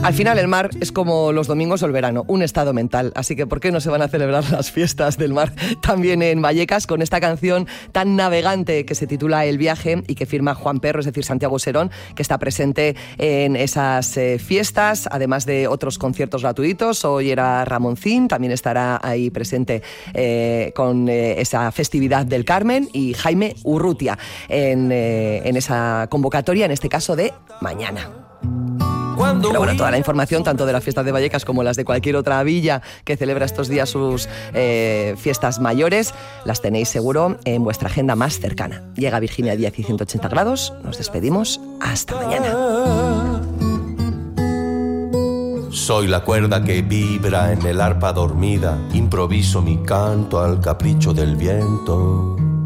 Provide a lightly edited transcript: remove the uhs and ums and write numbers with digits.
Al final el mar es como los domingos o el verano, un estado mental, así que ¿por qué no se van a celebrar las fiestas del mar también en Vallecas con esta canción tan navegante que se titula El viaje y que firma Juan Perro, es decir, Santiago Serón, que está presente en esas fiestas, además de otros conciertos gratuitos? Hoy era Ramoncín, también estará ahí presente con esa festividad del Carmen, y Jaime Urrutia en esa convocatoria, en este caso de mañana. Pero bueno, toda la información, tanto de las fiestas de Vallecas como las de cualquier otra villa que celebra estos días sus fiestas mayores, las tenéis seguro en vuestra agenda más cercana. Llega Virginia Díaz y 180 grados. Nos despedimos. Hasta mañana. Soy la cuerda que vibra en el arpa dormida. Improviso mi canto al capricho del viento.